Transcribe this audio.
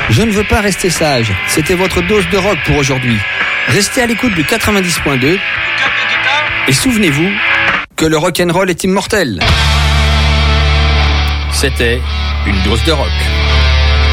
Je ne veux pas rester sage. C'était votre dose de rock pour aujourd'hui. Restez à l'écoute du 90.2 et souvenez-vous que le rock'n'roll est immortel. C'était une dose de rock.